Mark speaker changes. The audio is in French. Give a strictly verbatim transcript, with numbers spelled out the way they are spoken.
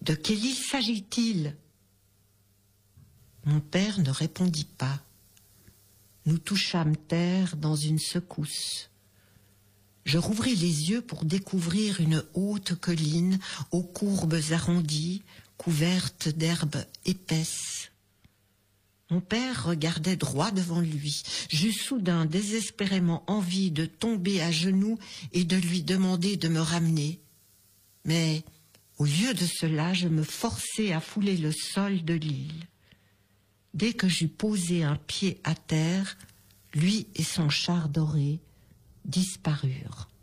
Speaker 1: De quelle île s'agit-il ? Mon père ne répondit pas. Nous touchâmes terre dans une secousse. Je rouvris les yeux pour découvrir une haute colline aux courbes arrondies, couverte d'herbes épaisses. Mon père regardait droit devant lui. J'eus soudain désespérément envie de tomber à genoux et de lui demander de me ramener. Mais au lieu de cela, je me forçai à fouler le sol de l'île. Dès que j'eus posé un pied à terre, lui et son char doré disparurent.